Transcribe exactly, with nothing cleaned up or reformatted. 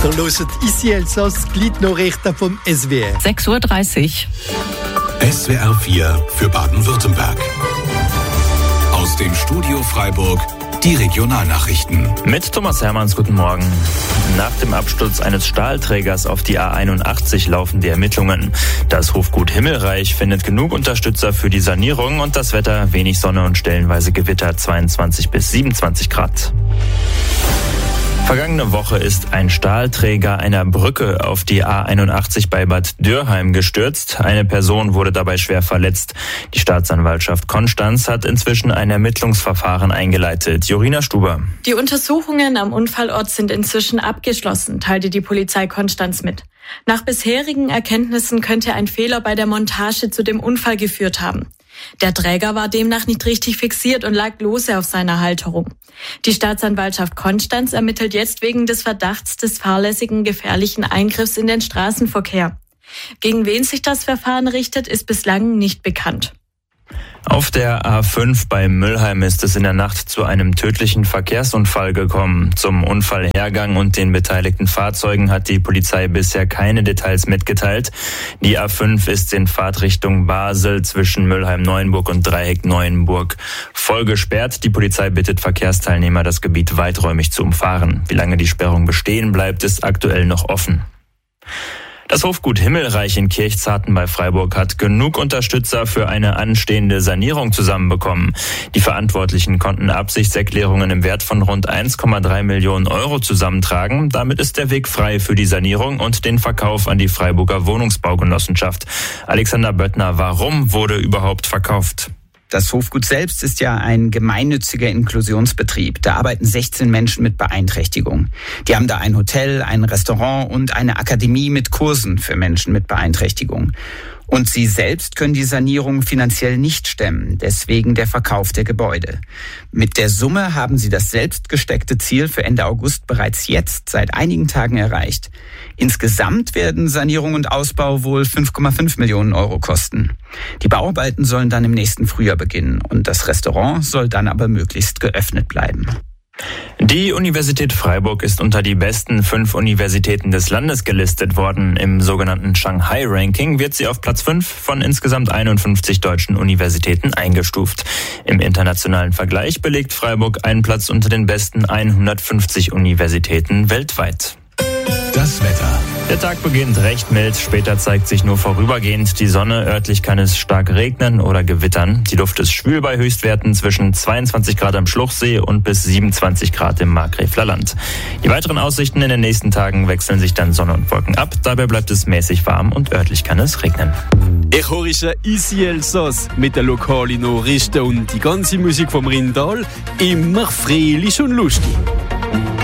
Ihr hört «Ici Elsass», die Gliednachrichten vom S W R. sechs Uhr dreißig. S W R vier für Baden-Württemberg. Aus dem Studio Freiburg die Regionalnachrichten. Mit Thomas Hermanns, guten Morgen. Nach dem Absturz eines Stahlträgers auf die A einundachtzig laufen die Ermittlungen. Das Hofgut Himmelreich findet genug Unterstützer für die Sanierung und das Wetter wenig Sonne und stellenweise Gewitter, zweiundzwanzig bis siebenundzwanzig Grad. Vergangene Woche ist ein Stahlträger einer Brücke auf die A einundachtzig bei Bad Dürheim gestürzt. Eine Person wurde dabei schwer verletzt. Die Staatsanwaltschaft Konstanz hat inzwischen ein Ermittlungsverfahren eingeleitet. Jorina Stuber. Die Untersuchungen am Unfallort sind inzwischen abgeschlossen, teilte die Polizei Konstanz mit. Nach bisherigen Erkenntnissen könnte ein Fehler bei der Montage zu dem Unfall geführt haben. Der Träger war demnach nicht richtig fixiert und lag lose auf seiner Halterung. Die Staatsanwaltschaft Konstanz ermittelt jetzt wegen des Verdachts des fahrlässigen, gefährlichen Eingriffs in den Straßenverkehr. Gegen wen sich das Verfahren richtet, ist bislang nicht bekannt. Auf der A fünf bei Müllheim ist es in der Nacht zu einem tödlichen Verkehrsunfall gekommen. Zum Unfallhergang und den beteiligten Fahrzeugen hat die Polizei bisher keine Details mitgeteilt. Die A fünf ist in Fahrtrichtung Basel zwischen Müllheim-Neuenburg und Dreieck-Neuenburg voll gesperrt. Die Polizei bittet Verkehrsteilnehmer, das Gebiet weiträumig zu umfahren. Wie lange die Sperrung bestehen bleibt, ist aktuell noch offen. Das Hofgut Himmelreich in Kirchzarten bei Freiburg hat genug Unterstützer für eine anstehende Sanierung zusammenbekommen. Die Verantwortlichen konnten Absichtserklärungen im Wert von rund eins Komma drei Millionen Euro zusammentragen. Damit ist der Weg frei für die Sanierung und den Verkauf an die Freiburger Wohnungsbaugenossenschaft. Alexander Böttner, warum wurde überhaupt verkauft? Das Hofgut selbst ist ja ein gemeinnütziger Inklusionsbetrieb. Da arbeiten sechzehn Menschen mit Beeinträchtigung. Die haben da ein Hotel, ein Restaurant und eine Akademie mit Kursen für Menschen mit Beeinträchtigung. Und sie selbst können die Sanierung finanziell nicht stemmen, deswegen der Verkauf der Gebäude. Mit der Summe haben sie das selbst gesteckte Ziel für Ende August bereits jetzt seit einigen Tagen erreicht. Insgesamt werden Sanierung und Ausbau wohl fünf Komma fünf Millionen Euro kosten. Die Bauarbeiten sollen dann im nächsten Frühjahr beginnen und das Restaurant soll dann aber möglichst geöffnet bleiben. Die Universität Freiburg ist unter die besten fünf Universitäten des Landes gelistet worden. Im sogenannten Shanghai-Ranking wird sie auf Platz fünf von insgesamt einundfünfzig deutschen Universitäten eingestuft. Im internationalen Vergleich belegt Freiburg einen Platz unter den besten hundertfünfzig Universitäten weltweit. Das Wetter. Der Tag beginnt recht mild, später zeigt sich nur vorübergehend die Sonne. Örtlich kann es stark regnen oder gewittern. Die Luft ist schwül bei Höchstwerten zwischen zweiundzwanzig Grad am Schluchsee und bis siebenundzwanzig Grad im Markgräfler Land. Die weiteren Aussichten in den nächsten Tagen wechseln sich dann Sonne und Wolken ab. Dabei bleibt es mäßig warm und örtlich kann es regnen. Ich höre «Ici Elsass» mit den lokalen Nachrichten und die ganze Musik vom Rindal. Immer fröhlich und lustig.